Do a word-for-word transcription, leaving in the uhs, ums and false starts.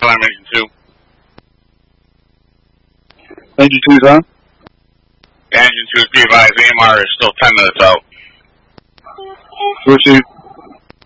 Climb Engine two. Engine two's on? Engine two, be advised, A M R is still ten minutes out. Switch it.